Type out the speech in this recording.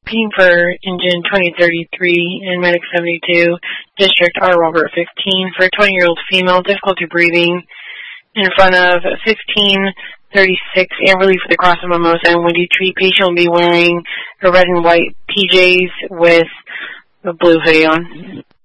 Ping for engine 2033 and medic 72, district R. Robert 15 for a 20-year-old female, difficulty breathing, in front of 1536 Amberley for the cross of Mimosa and Windy Tree. Patient will be wearing a red and white PJs with a blue hoodie on.